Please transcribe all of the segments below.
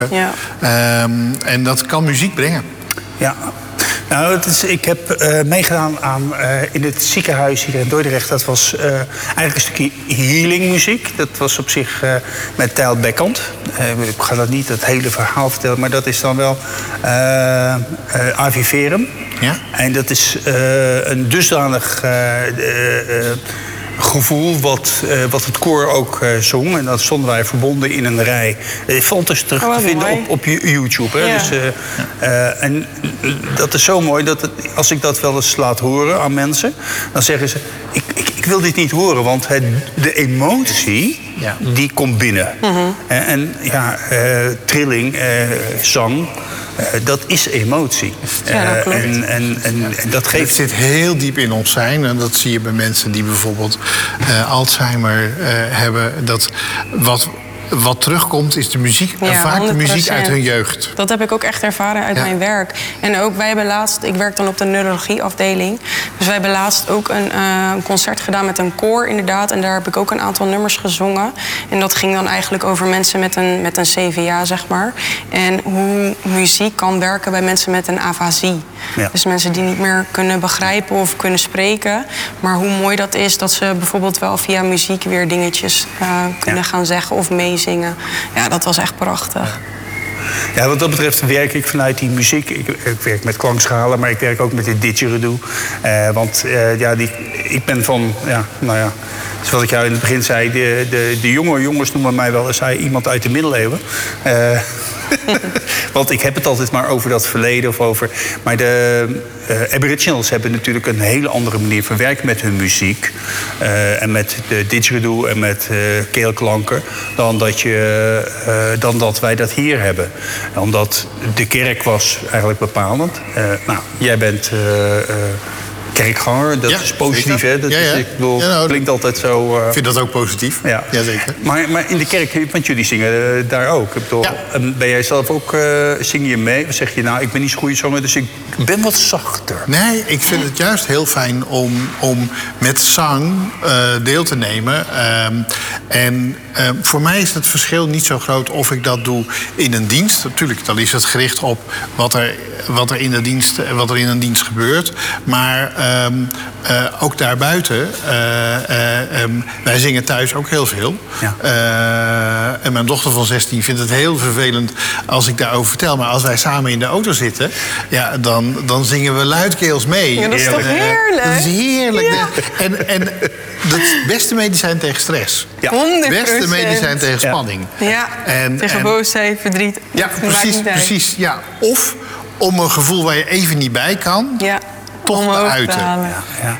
Ja. En dat kan muziek brengen. Ja. Nou, ik heb meegedaan aan in het ziekenhuis hier in Dordrecht. Dat was eigenlijk een stukje healingmuziek. Dat was op zich met Tijl Bekkant. Ik ga dat niet het hele verhaal vertellen, maar dat is dan wel Avi Verum. Ja? En dat is een dusdanig gevoel wat het koor ook zong. En dat stonden wij verbonden in een rij. Het valt dus terug te vinden op YouTube. Hè? Ja. Dus, en dat is zo mooi dat als ik dat wel eens laat horen aan mensen, dan zeggen ze, ik wil dit niet horen, want de emotie, die komt binnen. En trilling, zang, dat is emotie. Ja, dat klopt. En dat geeft... Het zit heel diep in ons zijn. En dat zie je bij mensen die bijvoorbeeld Alzheimer hebben. Dat wat terugkomt is de muziek. Ja, en vaak de muziek 100%. uit hun jeugd. Dat heb ik ook echt ervaren uit mijn werk. En ook, wij hebben laatst, ik werk dan op de neurologieafdeling. Dus wij hebben laatst ook een concert gedaan met een koor inderdaad. En daar heb ik ook een aantal nummers gezongen. En dat ging dan eigenlijk over mensen met een CVA, zeg maar. En hoe muziek kan werken bij mensen met een afasie. Ja. Dus mensen die niet meer kunnen begrijpen of kunnen spreken. Maar hoe mooi dat is dat ze bijvoorbeeld wel via muziek weer dingetjes kunnen gaan zeggen of meezingen. Ja, dat was echt prachtig. Ja, wat dat betreft werk ik vanuit die muziek. Ik werk met klankschalen, maar ik werk ook met de didgeridoo. Ik ben van, zoals ik jou in het begin zei, de jonge jongens noemen mij wel eens iemand uit de middeleeuwen. Want ik heb het altijd maar over dat verleden of over... Maar de Aboriginals hebben natuurlijk een hele andere manier van werken met hun muziek. En met de didgeridoo en met keelklanken. Dan dat wij dat hier hebben. Omdat de kerk was eigenlijk bepalend. Jij bent... kerkganger, dat is positief, hè? Dat is, ik bedoel, klinkt altijd zo... Ik vind dat ook positief, jazeker. Maar in de kerk, want jullie zingen daar ook. Ik bedoel, ben jij zelf ook, zing je mee? Of zeg je, nou, ik ben niet zo'n goede zanger, dus ik ben wat zachter? Nee, ik vind het juist heel fijn om met zang deel te nemen. Voor mij is het verschil niet zo groot of ik dat doe in een dienst. Natuurlijk, dan is het gericht op wat er in een dienst gebeurt. Maar ook daarbuiten, wij zingen thuis ook heel veel. Ja. En mijn dochter van 16 vindt het heel vervelend als ik daarover vertel. Maar als wij samen in de auto zitten, dan zingen we luidkeels mee. Ja, dat is toch heerlijk? Dat is heerlijk. Ja. En dat is het beste medicijn tegen stress. Ja. 100%. Het beste medicijn tegen spanning. Ja, tegen boosheid, verdriet. Ja, precies. Ja. Of om een gevoel waar je even niet bij kan... Ja. toch te uiten. Ja.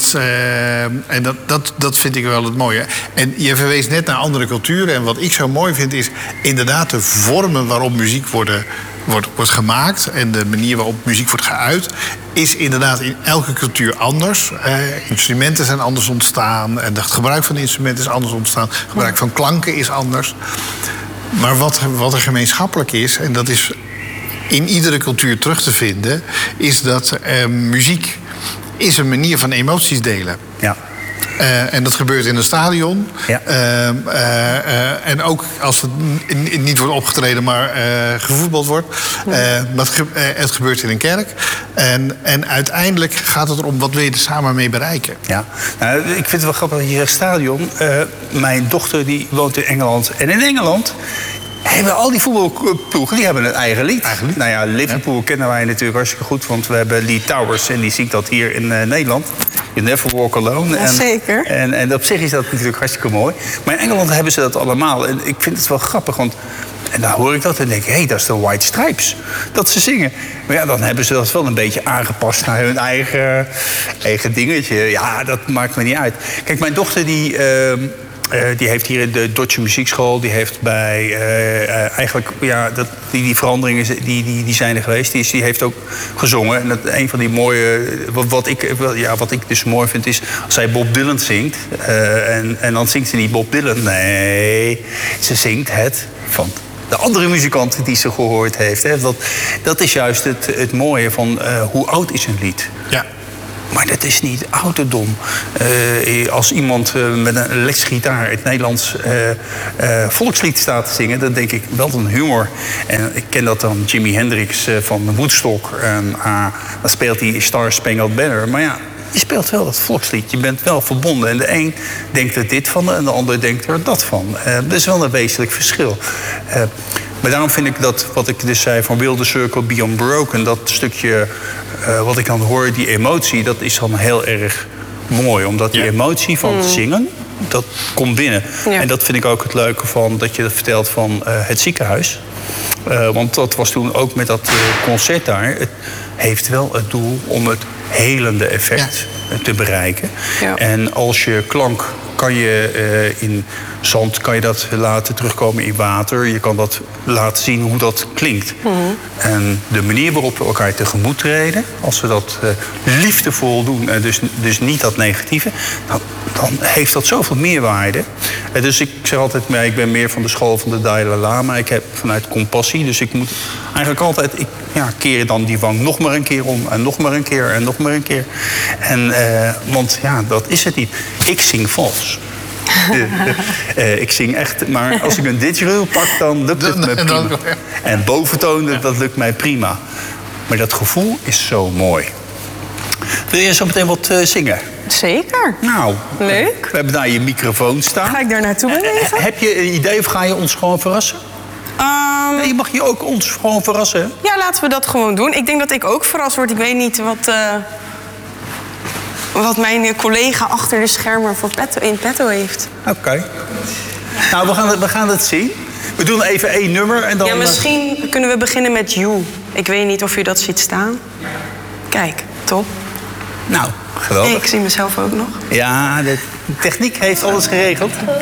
En dat vind ik wel het mooie. En je verwees net naar andere culturen. En wat ik zo mooi vind is inderdaad de vormen waarop muziek wordt gemaakt. En de manier waarop muziek wordt geuit. Is inderdaad in elke cultuur anders. Instrumenten zijn anders ontstaan. En het gebruik van instrumenten is anders ontstaan. Het gebruik van klanken is anders. Maar wat er gemeenschappelijk is, en dat is in iedere cultuur terug te vinden, is dat muziek is een manier van emoties delen. Ja. En dat gebeurt in een stadion. Ja. En ook als het niet wordt opgetreden, maar gevoetbald wordt. Het gebeurt in een kerk. En uiteindelijk gaat het erom, wat wil je er samen mee bereiken? Ja. Nou, ik vind het wel grappig, hier stadion. Mijn dochter die woont in Engeland. En in Engeland hebben al die voetbalploegen, die hebben een eigen lied. Nou ja, Liverpool kennen wij natuurlijk hartstikke goed, want we hebben Lee Towers en die zingt dat hier in Nederland. You Never Walk Alone. Ja, zeker. En op zich is dat natuurlijk hartstikke mooi. Maar in Engeland hebben ze dat allemaal. En ik vind het wel grappig, want en dan hoor ik dat en denk ik, hé, dat is de White Stripes. Dat ze zingen. Maar ja, dan hebben ze dat wel een beetje aangepast naar hun eigen dingetje. Ja, dat maakt me niet uit. Kijk, mijn dochter die heeft hier in de Deutsche Muziekschool, die heeft bij die veranderingen die zijn er geweest. Die heeft ook gezongen. En dat een van die mooie, wat ik dus mooi vind, is als zij Bob Dylan zingt. En dan zingt ze niet Bob Dylan. Nee, ze zingt het van de andere muzikant die ze gehoord heeft. Hè. Dat is juist het mooie van hoe oud is een lied. Ja. Maar dat is niet ouderdom. Als iemand met een elektrische gitaar het Nederlands volkslied staat te zingen, dan denk ik wel een humor. En ik ken dat dan Jimi Hendrix van Woodstock. Dan speelt hij Star Spangled Banner. Maar ja, je speelt wel dat volkslied. Je bent wel verbonden. En de een denkt er dit van en de ander denkt er dat van. Dat is wel een wezenlijk verschil. Maar daarom vind ik dat, wat ik dus zei van Will the Circle Be Unbroken, dat stukje wat ik dan hoor, die emotie, dat is dan heel erg mooi. Omdat die emotie van zingen, dat komt binnen. Ja. En dat vind ik ook het leuke van dat je dat vertelt van het ziekenhuis. Want dat was toen ook met dat concert daar. Het heeft wel het doel om het helende effect te bereiken. Ja. En als je klank kan je in zand kan je dat laten terugkomen in water. Je kan dat laten zien hoe dat klinkt. En de manier waarop we elkaar tegemoet treden, als we dat liefdevol doen en dus niet dat negatieve, dan heeft dat zoveel meerwaarde. Dus ik zeg altijd, ik ben meer van de school van de Dalai Lama. Ik heb vanuit compassie, dus ik moet eigenlijk altijd keren dan die wang nog maar een keer om en nog maar een keer en nog maar een keer. En want dat is het niet. Ik zing vals. Ik zing echt, maar als ik een didgeridoo pak, dan lukt het me prima. En boventonen, dat lukt mij prima. Maar dat gevoel is zo mooi. Wil je zo meteen wat zingen? Zeker. Nou, leuk. We hebben daar je microfoon staan. Ga ik daar naartoe bewegen? Heb je een idee of ga je ons gewoon verrassen? Je mag je ook ons gewoon verrassen. Ja, laten we dat gewoon doen. Ik denk dat ik ook verrast word. Ik weet niet wat mijn collega achter de schermen in petto heeft. Oké. Nou, we gaan het zien. We doen even 1 nummer en dan... Ja, misschien kunnen we beginnen met You. Ik weet niet of u dat ziet staan. Kijk, top. Nou, geweldig. Ik zie mezelf ook nog. Ja, de techniek heeft alles geregeld.